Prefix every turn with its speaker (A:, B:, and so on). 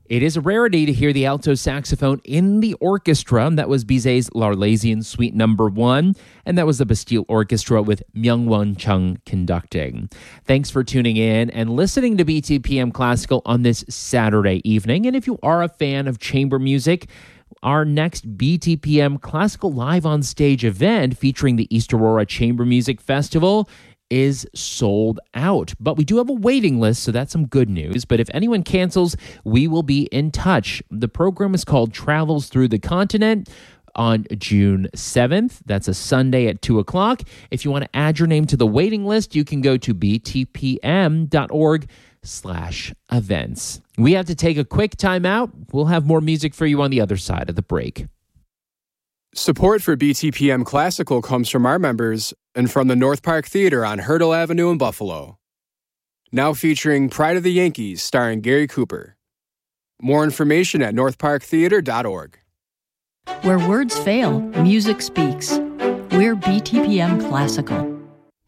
A: It is a rarity to hear the alto saxophone in the orchestra. That was Bizet's L'Arlésienne Suite No. 1, and that was the Bastille Orchestra with Myung-Won Chung conducting. Thanks for tuning in and listening to BTPM Classical on this Saturday evening. And if you are a fan of chamber music, our next BTPM Classical Live on Stage event featuring the East Aurora Chamber Music Festival is sold out. But we do have a waiting list, so that's some good news. But if anyone cancels, we will be in touch. The program is called Travels Through the Continent on June 7th. That's a Sunday at 2 o'clock. If you want to add your name to the waiting list, you can go to btpm.org/events. We have to take a quick time out. We'll have more music for you on the other side of the break.
B: Support for BTPM Classical comes from our members and from the North Park Theater on Hurdle Avenue in Buffalo. Now featuring Pride of the Yankees starring Gary Cooper. More information at northparktheater.org.
C: Where words fail, music speaks. We're BTPM Classical.